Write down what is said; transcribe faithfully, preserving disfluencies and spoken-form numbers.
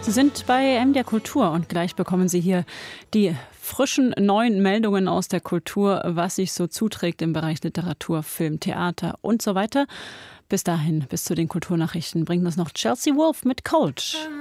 sind bei M D R Kultur und gleich bekommen Sie hier die frischen neuen Meldungen aus der Kultur, was sich so zuträgt im Bereich Literatur, Film, Theater und so weiter. Bis dahin, bis zu den Kulturnachrichten, bringt uns noch Chelsea Wolfe mit Cold.